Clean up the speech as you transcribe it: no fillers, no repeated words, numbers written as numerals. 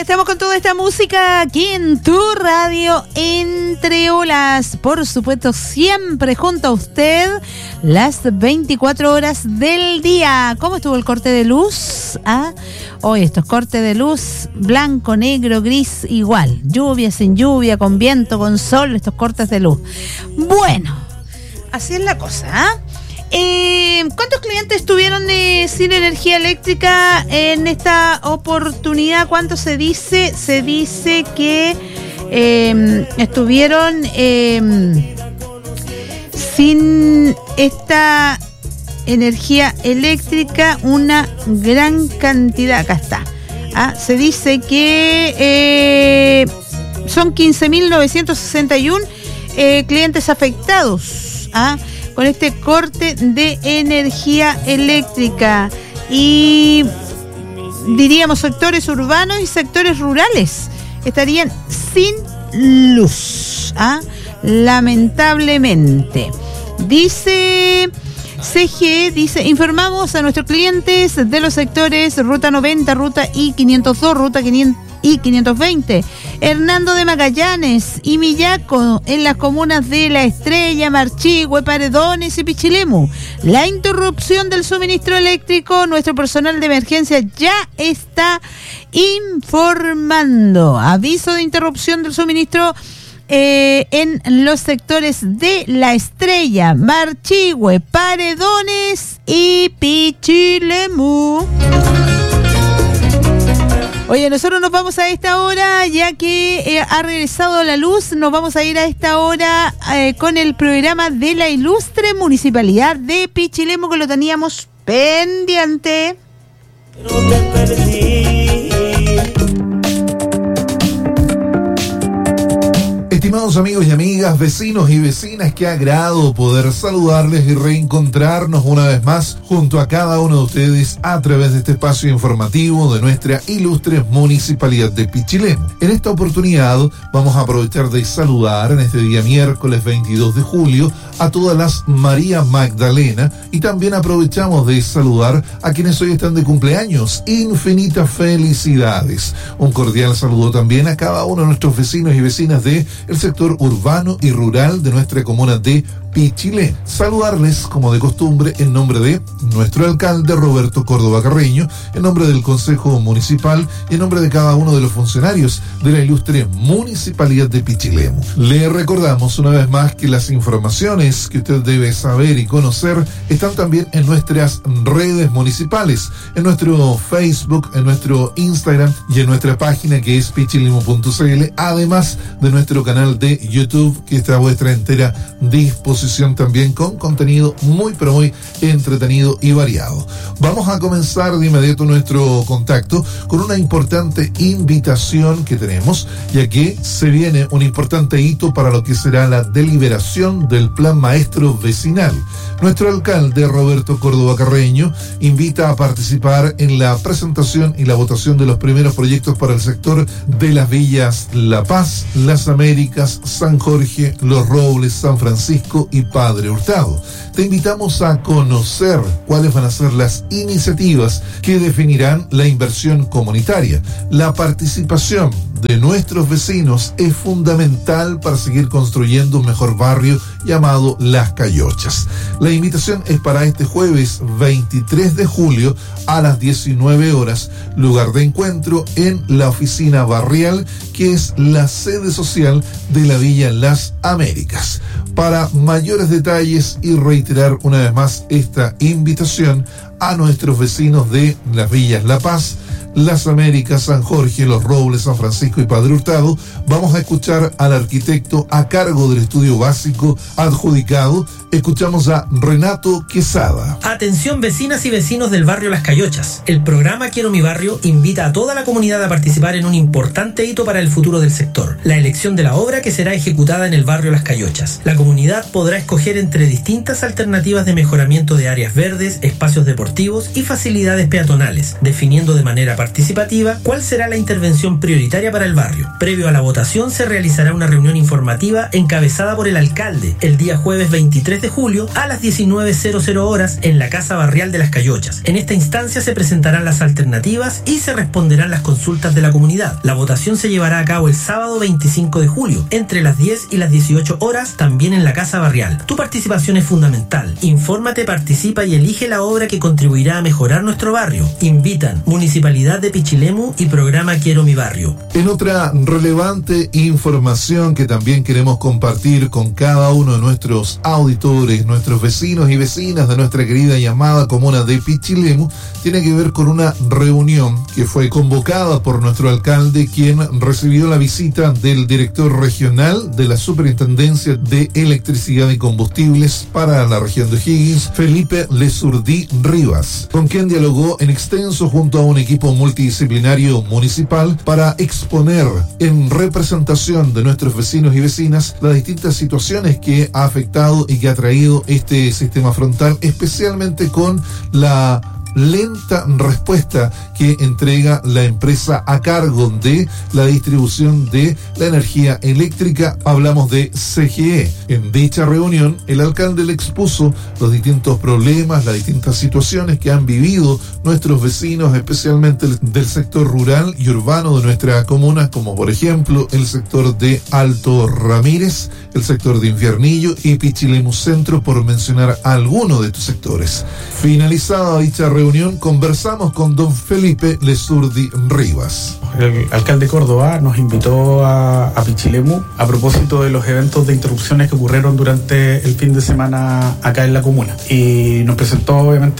estamos con toda esta música aquí en tu radio Entre Olas. Por supuesto, siempre junto a usted, las 24 horas del día. ¿Cómo estuvo el corte de luz? Hoy estos cortes de luz, blanco, negro, gris, igual. Lluvia, sin lluvia, con viento, con sol, estos cortes de luz. Bueno, así es la cosa, ¿cuántos clientes estuvieron sin energía eléctrica en esta oportunidad? ¿Cuánto se dice? Se dice que estuvieron sin esta energía eléctrica una gran cantidad. Acá está. Se dice que son 15.961 clientes afectados con este corte de energía eléctrica, y diríamos sectores urbanos y sectores rurales estarían sin luz, lamentablemente. Dice CGE, informamos a nuestros clientes de los sectores Ruta 90, Ruta I-502, Ruta 500 y 520, Hernando de Magallanes y Millaco, en las comunas de La Estrella, Marchihue, Paredones y Pichilemu. La interrupción del suministro eléctrico, nuestro personal de emergencia ya está informando. Aviso de interrupción del suministro en los sectores de La Estrella, Marchihue, Paredones y Pichilemu. Oye, nosotros nos vamos a esta hora, ya que ha regresado la luz, nos vamos a ir a esta hora con el programa de la ilustre Municipalidad de Pichilemu, que lo teníamos pendiente. Pero te perdí. Estimados amigos y amigas, vecinos y vecinas, qué agrado poder saludarles y reencontrarnos una vez más junto a cada uno de ustedes a través de este espacio informativo de nuestra ilustre Municipalidad de Pichilemu. En esta oportunidad vamos a aprovechar de saludar en este día miércoles 22 de julio a todas las María Magdalena, y también aprovechamos de saludar a quienes hoy están de cumpleaños. Infinitas felicidades. Un cordial saludo también a cada uno de nuestros vecinos y vecinas de el sector urbano y rural de nuestra comuna de Pichilemu. Saludarles, como de costumbre, en nombre de nuestro alcalde Roberto Córdoba Carreño, en nombre del Consejo Municipal y en nombre de cada uno de los funcionarios de la ilustre Municipalidad de Pichilemu. Le recordamos una vez más que las informaciones que usted debe saber y conocer están también en nuestras redes municipales, en nuestro Facebook, en nuestro Instagram y en nuestra página que es pichilemu.cl, además de nuestro canal de YouTube, que está a vuestra entera disposición también, con contenido muy pero muy entretenido y variado. Vamos a comenzar de inmediato nuestro contacto con una importante invitación que tenemos, ya que se viene un importante hito para lo que será la deliberación del Plan Maestro Vecinal. Nuestro alcalde Roberto Córdoba Carreño invita a participar en la presentación y la votación de los primeros proyectos para el sector de las villas La Paz, Las Américas, San Jorge, Los Robles, San Francisco y Padre Hurtado. Te invitamos a conocer cuáles van a ser las iniciativas que definirán la inversión comunitaria. La participación de nuestros vecinos es fundamental para seguir construyendo un mejor barrio llamado Las Cayochas. La invitación es para este jueves 23 de julio a las 19 horas, lugar de encuentro en la oficina barrial, que es la sede social de la Villa Las Américas. Para mayores detalles y reiterar una vez más esta invitación a nuestros vecinos de las villas La Paz, Las Américas, San Jorge, Los Robles, San Francisco y Padre Hurtado, vamos a escuchar al arquitecto a cargo del estudio básico adjudicado. Escuchamos a Renato Quesada. Atención vecinas y vecinos del barrio Las Cayochas. El programa Quiero mi barrio invita a toda la comunidad a participar en un importante hito para el futuro del sector: la elección de la obra que será ejecutada en el barrio Las Cayochas. La comunidad podrá escoger entre distintas alternativas de mejoramiento de áreas verdes, espacios deportivos y facilidades peatonales, definiendo de manera particular participativa cuál será la intervención prioritaria para el barrio. Previo a la votación se realizará una reunión informativa encabezada por el alcalde el día jueves 23 de julio a las 19:00 horas en la Casa Barrial de Las Cayochas. En esta instancia se presentarán las alternativas y se responderán las consultas de la comunidad. La votación se llevará a cabo el sábado 25 de julio entre las 10 y las 18 horas también en la Casa Barrial. Tu participación es fundamental. Infórmate, participa y elige la obra que contribuirá a mejorar nuestro barrio. Invitan Municipalidad de Pichilemu y Programa Quiero Mi Barrio. En otra relevante información que también queremos compartir con cada uno de nuestros auditores, nuestros vecinos y vecinas de nuestra querida y amada comuna de Pichilemu, tiene que ver con una reunión que fue convocada por nuestro alcalde, quien recibió la visita del director regional de la Superintendencia de Electricidad y Combustibles para la región de O'Higgins, Felipe Lesurdí Rivas, con quien dialogó en extenso junto a un equipo multidisciplinario municipal para exponer en representación de nuestros vecinos y vecinas las distintas situaciones que ha afectado y que ha traído este sistema frontal, especialmente con la lenta respuesta que entrega la empresa a cargo de la distribución de la energía eléctrica. Hablamos de CGE. En dicha reunión, el alcalde le expuso los distintos problemas, las distintas situaciones que han vivido nuestros vecinos, especialmente del sector rural y urbano de nuestra comuna, como por ejemplo el sector de Alto Ramírez, el sector de Infiernillo y Pichilemu Centro, por mencionar algunos de estos sectores. Finalizada dicha reunión, conversamos con don Felipe Lesurdí Rivas. El alcalde Córdoba nos invitó a Pichilemu a propósito de los eventos de interrupciones que ocurrieron durante el fin de semana acá en la comuna, y nos presentó obviamente